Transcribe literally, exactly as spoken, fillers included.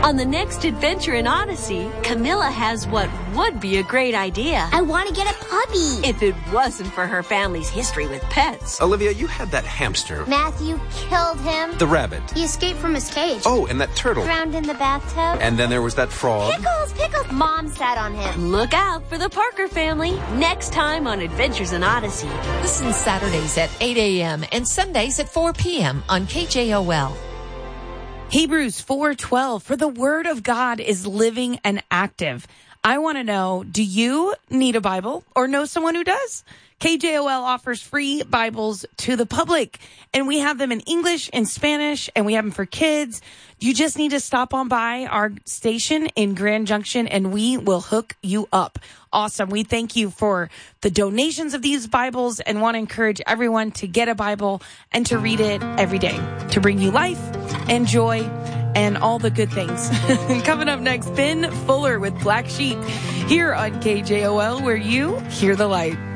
On the next adventure in Odyssey, Camilla has what would be a great idea. I want to get a puppy. If it wasn't for her family's history with pets. Olivia, you had that hamster. Matthew killed him. The rabbit. He escaped from his cage. Oh, and that turtle. Drowned in the bathtub. And then there was that frog. Pickles, Pickles. Mom sat on him. Look out for the Parker family next time on Adventures in Odyssey. Listen Saturdays at eight a.m. and Sundays at four p.m. on K J O L. Hebrews four twelve, for the word of God is living and active. I want to know, do you need a Bible or know someone who does? K J O L offers free Bibles to the public, and we have them in English and Spanish, and we have them for kids. You just need to stop on by our station in Grand Junction, and we will hook you up. Awesome. We thank you for the donations of these Bibles and want to encourage everyone to get a Bible and to read it every day to bring you life and joy and all the good things. Coming up next, Ben Fuller with Black Sheep here on K J O L, where you hear the light.